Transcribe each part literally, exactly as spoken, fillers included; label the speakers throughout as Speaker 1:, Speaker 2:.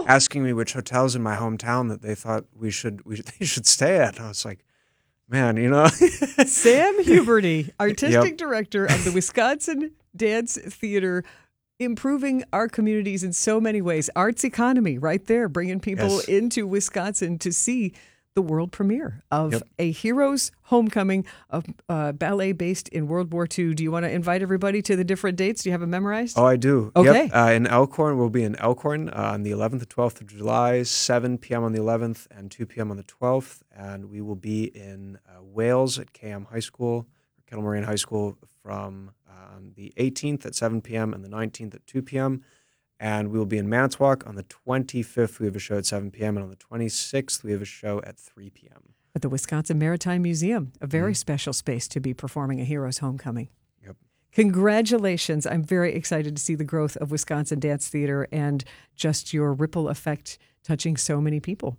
Speaker 1: asking me which hotels in my hometown that they thought we should we they should stay at. And I was like, man, you know.
Speaker 2: Sam Huberty, artistic
Speaker 1: Yep.
Speaker 2: director of the Wisconsin Dance Theater, improving our communities in so many ways. Arts economy right there, bringing people
Speaker 1: Yes.
Speaker 2: into Wisconsin to see the world premiere of
Speaker 1: Yep.
Speaker 2: A Hero's Homecoming, of uh, ballet based in World War Two. Do you want to invite everybody to the different dates? Do you have them memorized?
Speaker 1: Oh, I do.
Speaker 2: Okay.
Speaker 1: Yep. Uh, in Elkhorn, we'll be in Elkhorn uh, on the eleventh and twelfth of July, seven p.m. on the eleventh and two p.m. on the twelfth. And we will be in uh, Wales at K M High School, Kettle Moraine High School, from um, the eighteenth at seven p.m. and the nineteenth at two p.m. And we will be in Manitowoc on the twenty-fifth. We have a show at seven p.m. And on the twenty-sixth, we have a show at three p.m.
Speaker 2: At the Wisconsin Maritime Museum, a very
Speaker 1: Mhm.
Speaker 2: special space to be performing A Hero's Homecoming.
Speaker 1: Yep.
Speaker 2: Congratulations. I'm very excited to see the growth of Wisconsin Dance Theater and just your ripple effect touching so many people.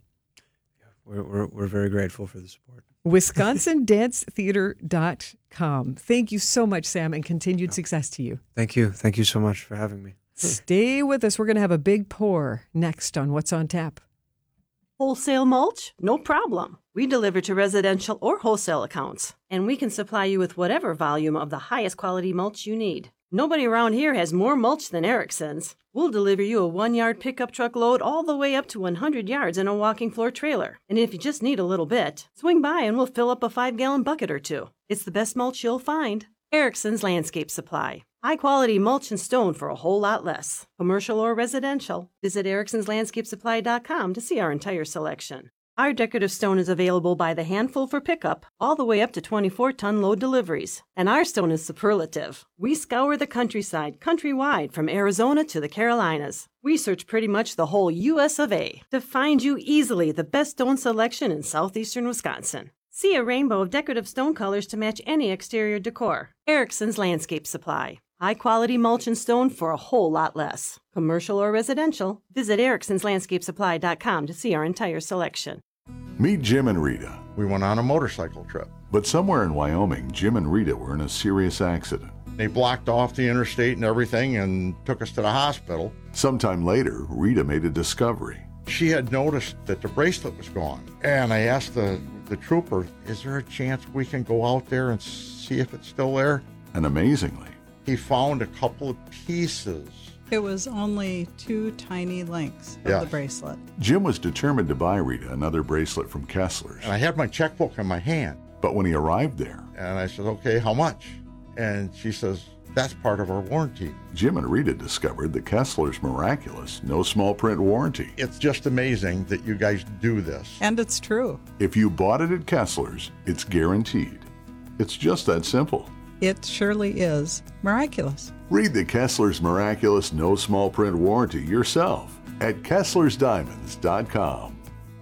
Speaker 1: We're, we're, we're very grateful for the support.
Speaker 2: Wisconsin Dance Theater dot com. Thank you so much, Sam, and continued success to you.
Speaker 1: Thank you. Thank you so much for having me.
Speaker 2: Stay with us. We're going to have a big pour next on What's on Tap.
Speaker 3: Wholesale mulch? No problem. We deliver to residential or wholesale accounts, and we can supply you with whatever volume of the highest quality mulch you need. Nobody around here has more mulch than Erickson's. We'll deliver you a one-yard pickup truck load all the way up to one hundred yards in a walking floor trailer. And if you just need a little bit, swing by and we'll fill up a five-gallon bucket or two. It's the best mulch you'll find. Erickson's Landscape Supply. High-quality mulch and stone for a whole lot less. Commercial or residential. Visit Ericksons Landscape Supply dot com to see our entire selection. Our decorative stone is available by the handful for pickup, all the way up to twenty-four ton load deliveries. And our stone is superlative. We scour the countryside, countrywide, from Arizona to the Carolinas. We search pretty much the whole U S of A to find you easily the best stone selection in southeastern Wisconsin. See a rainbow of decorative stone colors to match any exterior decor. Erickson's Landscape Supply. High-quality mulch and stone for a whole lot less. Commercial or residential, visit Ericksons Landscape Supply dot com to see our entire selection.
Speaker 4: Meet Jim and Rita.
Speaker 5: We went on a motorcycle trip.
Speaker 4: But somewhere in Wyoming, Jim and Rita were in a serious accident.
Speaker 5: They blocked off the interstate and everything and took us to the hospital.
Speaker 4: Sometime later, Rita made a discovery.
Speaker 5: She had noticed that the bracelet was gone. And I asked the, the trooper, is there a chance we can go out there and see if it's still there?
Speaker 4: And amazingly,
Speaker 5: he found a couple of pieces.
Speaker 6: It was only two tiny links of
Speaker 5: Yes.
Speaker 6: the bracelet.
Speaker 4: Jim was determined to buy Rita another bracelet from Kessler's.
Speaker 5: And I had my checkbook in my hand.
Speaker 4: But when he arrived there,
Speaker 5: And I said, okay, how much? And she says, that's part of our warranty.
Speaker 4: Jim and Rita discovered the Kessler's miraculous no small print warranty.
Speaker 5: It's just amazing that you guys do this.
Speaker 6: And it's true.
Speaker 4: If you bought it at Kessler's, it's guaranteed. It's just that simple.
Speaker 6: It surely is miraculous.
Speaker 4: Read the Kessler's miraculous no small print warranty yourself at Kesslers Diamonds dot com.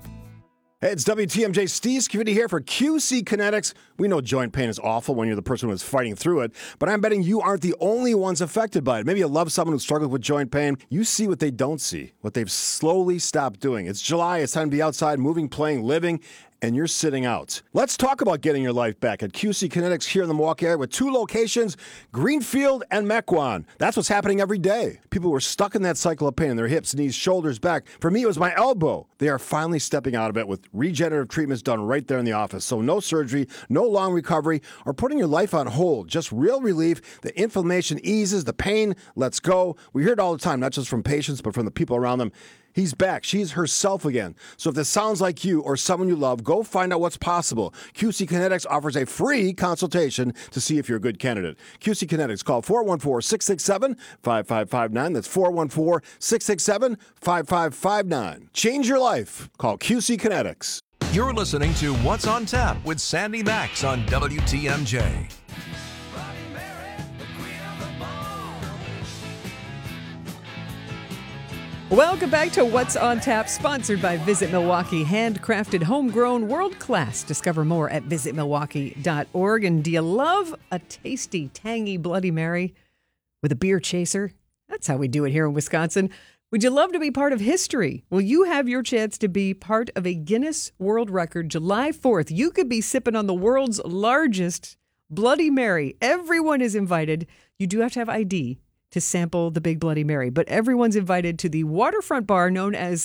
Speaker 7: Hey, it's W T M J Steve Scavini here for Q C Kinetics. We know joint pain is awful when you're the person who's fighting through it, but I'm betting you aren't the only ones affected by it. Maybe you love someone who's struggling with joint pain. You see what they don't see, what they've slowly stopped doing. It's July, it's time to be outside, moving, playing, living, and you're sitting out. Let's talk about getting your life back at Q C Kinetics here in the Milwaukee area with two locations, Greenfield and Mequon. That's what's happening every day. People were stuck in that cycle of pain in their hips, knees, shoulders, back. For me, it was my elbow. They are finally stepping out of it with regenerative treatments done right there in the office. So no surgery, no long recovery, or putting your life on hold. Just real relief. The inflammation eases, the pain lets go. We hear it all the time, not just from patients, but from the people around them. He's back. She's herself again. So if this sounds like you or someone you love, go find out what's possible. Q C Kinetics offers a free consultation to see if you're a good candidate. Q C Kinetics, call four one four, six six seven, five five five nine. That's four one four, six six seven, five five five nine. Change your life. Call Q C Kinetics.
Speaker 8: You're listening to What's on Tap with Sandy Max on W T M J.
Speaker 2: Welcome back to What's on Tap, sponsored by Visit Milwaukee. Handcrafted, homegrown, world class. Discover more at visit milwaukee dot org. And do you love a tasty, tangy Bloody Mary with a beer chaser? That's how we do it here in Wisconsin. Would you love to be part of history? Well, you have your chance to be part of a Guinness World Record. July fourth, you could be sipping on the world's largest Bloody Mary. Everyone is invited. You do have to have I D to sample the Big Bloody Mary, but everyone's invited to the waterfront bar known as